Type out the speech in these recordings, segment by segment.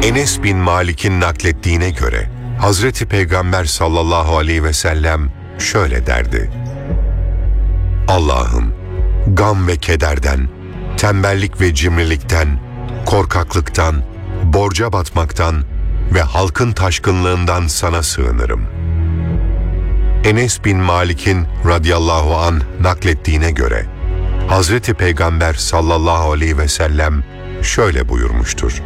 Enes bin Malik'in naklettiğine göre Hazreti Peygamber sallallahu aleyhi ve sellem şöyle derdi: Allah'ım, gam ve kederden, tembellik ve cimrilikten, korkaklıktan, borca batmaktan ve halkın taşkınlığından sana sığınırım. Enes bin Malik'in radıyallahu anh naklettiğine göre Hazreti Peygamber sallallahu aleyhi ve sellem şöyle buyurmuştur: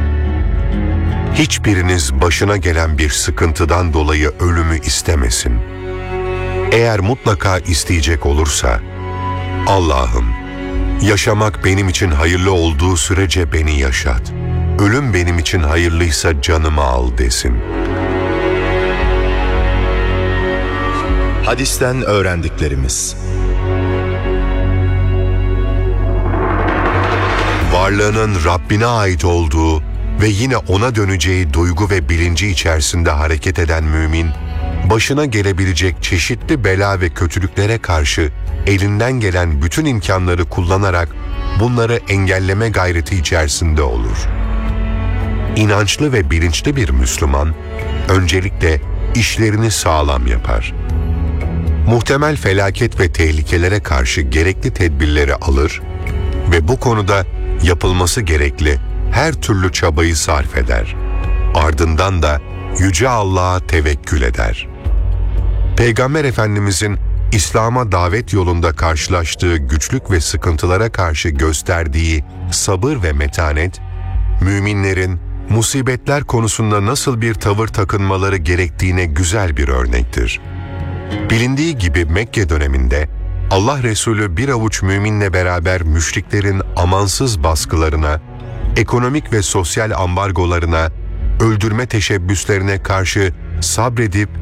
Hiçbiriniz başına gelen bir sıkıntıdan dolayı ölümü istemesin. Eğer mutlaka isteyecek olursa, Allah'ım, yaşamak benim için hayırlı olduğu sürece beni yaşat, ölüm benim için hayırlıysa canımı al desin. Hadisten öğrendiklerimiz: Varlığının Rabbine ait olduğu ve yine ona döneceği duygu ve bilinci içerisinde hareket eden mümin, başına gelebilecek çeşitli bela ve kötülüklere karşı elinden gelen bütün imkanları kullanarak bunları engelleme gayreti içerisinde olur. İnançlı ve bilinçli bir Müslüman, öncelikle işlerini sağlam yapar. Muhtemel felaket ve tehlikelere karşı gerekli tedbirleri alır ve bu konuda yapılması gerekli her türlü çabayı sarf eder. Ardından da Yüce Allah'a tevekkül eder. Peygamber Efendimizin İslam'a davet yolunda karşılaştığı güçlük ve sıkıntılara karşı gösterdiği sabır ve metanet, müminlerin musibetler konusunda nasıl bir tavır takınmaları gerektiğine güzel bir örnektir. Bilindiği gibi Mekke döneminde Allah Resulü bir avuç müminle beraber müşriklerin amansız baskılarına, ekonomik ve sosyal ambargolarına, öldürme teşebbüslerine karşı sabredip